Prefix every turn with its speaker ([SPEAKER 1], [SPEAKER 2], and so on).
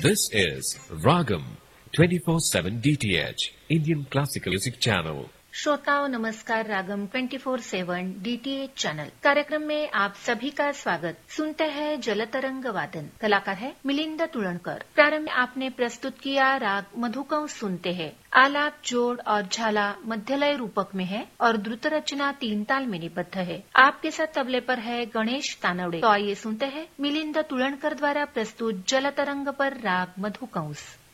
[SPEAKER 1] This is Ragam 24/7 DTH Indian Classical Music Channel.
[SPEAKER 2] श्रोताओं नमस्कार। रागम 24/7 DTH channel कार्यक्रम में आप सभी का स्वागत। सुनते हैं जलतरंग वादन। कलाकार है मिलिंद तुळणकर। प्रारंभ में आपने प्रस्तुत किया राग मधुकंस सुनते हैं। आलाप, जोड़ और झाला मध्यलय रूपक में है और द्रुत रचना 3 ताल में निबद्ध है। आपके साथ तबले पर है गणेश तानवड़े। तो आइए सुनते हैं मिलिंद तुळणकर द्वारा प्रस्तुत जलतरंग पर राग मधुकंस।